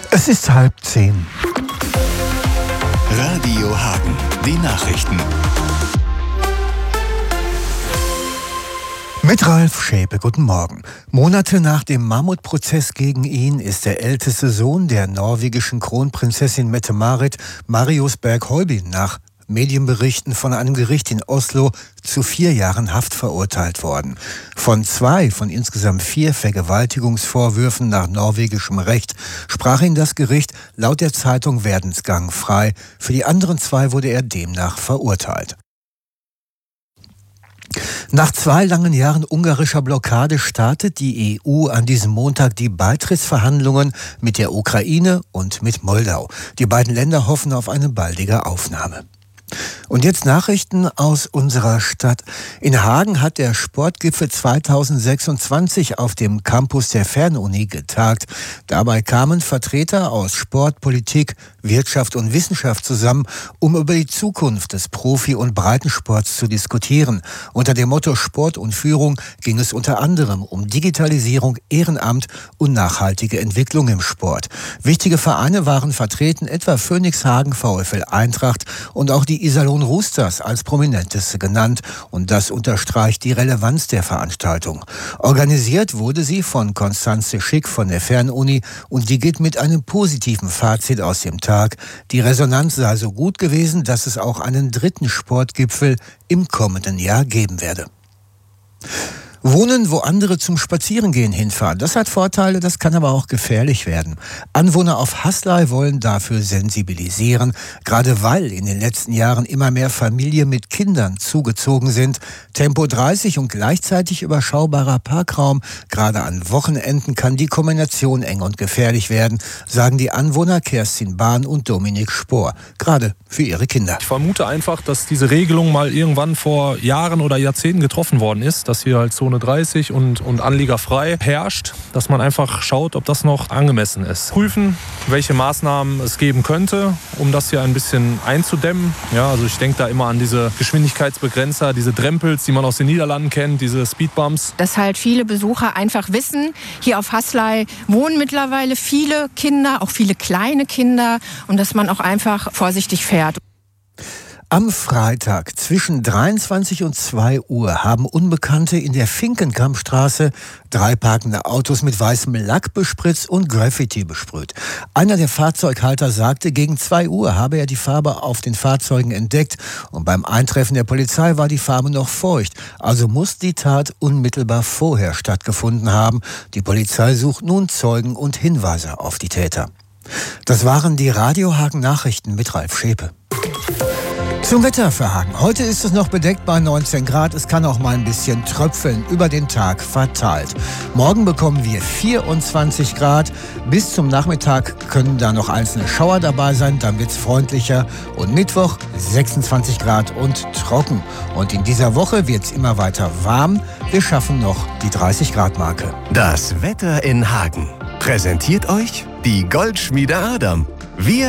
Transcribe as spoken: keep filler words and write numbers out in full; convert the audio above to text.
Es ist halb zehn. Radio Hagen, die Nachrichten. Mit Ralf Schäpe, guten Morgen. Monate nach dem Mammutprozess gegen ihn ist der älteste Sohn der norwegischen Kronprinzessin Mette-Marit, Marius Berg-Holbin, nach Medienberichten von einem Gericht in Oslo zu vier Jahren Haft verurteilt worden. Von zwei von insgesamt vier Vergewaltigungsvorwürfen nach norwegischem Recht sprach ihn das Gericht laut der Zeitung Verdensgang frei. Für die anderen zwei wurde er demnach verurteilt. Nach zwei langen Jahren ungarischer Blockade startet die E U an diesem Montag die Beitrittsverhandlungen mit der Ukraine und mit Moldau. Die beiden Länder hoffen auf eine baldige Aufnahme. Und jetzt Nachrichten aus unserer Stadt. In Hagen hat der Sportgipfel zweitausendsechsundzwanzig auf dem Campus der Fernuni getagt. Dabei kamen Vertreter aus Sport, Politik, Wirtschaft und Wissenschaft zusammen, um über die Zukunft des Profi- und Breitensports zu diskutieren. Unter dem Motto Sport und Führung ging es unter anderem um Digitalisierung, Ehrenamt und nachhaltige Entwicklung im Sport. Wichtige Vereine waren vertreten, etwa Phoenixhagen, VfL Eintracht und auch die Iserlohn Roosters als prominenteste genannt. Und das unterstreicht die Relevanz der Veranstaltung. Organisiert wurde sie von Konstanze Schick von der Fernuni und die geht mit einem positiven Fazit aus dem Tag. Die Resonanz sei so gut gewesen, dass es auch einen dritten Sportgipfel im kommenden Jahr geben werde. Wohnen, wo andere zum Spazierengehen hinfahren, das hat Vorteile, das kann aber auch gefährlich werden. Anwohner auf Haslei wollen dafür sensibilisieren, gerade weil in den letzten Jahren immer mehr Familien mit Kindern zugezogen sind. Tempo dreißig und gleichzeitig überschaubarer Parkraum, gerade an Wochenenden kann die Kombination eng und gefährlich werden, sagen die Anwohner Kerstin Bahn und Dominik Spohr, gerade für ihre Kinder. Ich vermute einfach, dass diese Regelung mal irgendwann vor Jahren oder Jahrzehnten getroffen worden ist, dass hier halt Zone dreißig und, und anliegerfrei herrscht, dass man einfach schaut, ob das noch angemessen ist. Prüfen, welche Maßnahmen es geben könnte, um das hier ein bisschen einzudämmen. Ja, also ich denke da immer an diese Geschwindigkeitsbegrenzer, diese Drempels, die man aus den Niederlanden kennt, diese Speedbumps. Dass halt viele Besucher einfach wissen, hier auf Haslei wohnen mittlerweile viele Kinder, auch viele kleine Kinder, und dass man auch einfach vorsichtig fährt. Am Freitag zwischen dreiundzwanzig und zwei Uhr haben Unbekannte in der Finkenkampstraße drei parkende Autos mit weißem Lack bespritzt und Graffiti besprüht. Einer der Fahrzeughalter sagte, gegen zwei Uhr habe er die Farbe auf den Fahrzeugen entdeckt und beim Eintreffen der Polizei war die Farbe noch feucht. Also muss die Tat unmittelbar vorher stattgefunden haben. Die Polizei sucht nun Zeugen und Hinweise auf die Täter. Das waren die Radio Hagen Nachrichten mit Ralf Schäpe. Zum Wetter für Hagen. Heute ist es noch bedeckt bei neunzehn Grad. Es kann auch mal ein bisschen tröpfeln, über den Tag verteilt. Morgen bekommen wir vierundzwanzig Grad. Bis zum Nachmittag können da noch einzelne Schauer dabei sein. Dann wird es freundlicher. Und Mittwoch sechsundzwanzig Grad und trocken. Und in dieser Woche wird es immer weiter warm. Wir schaffen noch die dreißig Grad Marke. Das Wetter in Hagen. Präsentiert euch die Goldschmiede Adam. Wir